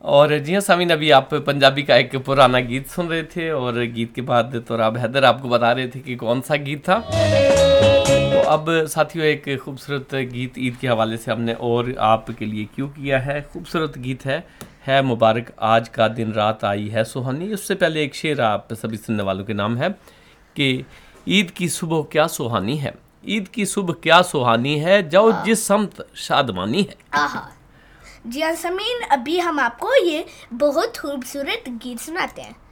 और जी हाँ सामीन, अभी आप पंजाबी का एक पुराना गीत सुन रहे थे और गीत के बाद तो अब हैदर आपको बता रहे थे कि कौन सा गीत था। तो अब साथियों एक खूबसूरत गीत ईद के हवाले से हमने और आपके लिए क्यों किया है। खूबसूरत गीत है मुबारक आज का दिन रात आई है सुहानी। उससे पहले एक शेर आप सभी सुनने वालों के नाम है कि ईद की सुबह क्या सुहानी है, ईद की सुबह क्या सुहानी है, जाओ जिस समत शादमानी है। जी हाँ समीन, अभी हम आपको ये बहुत खूबसूरत गीत सुनाते हैं।